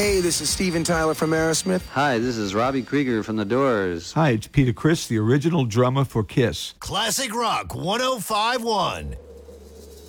Hey, this is Steven Tyler from Aerosmith. Hi, this is Robbie Krieger from The Doors. Hi, it's Peter Criss, the original drummer for Kiss. Classic Rock 105.1.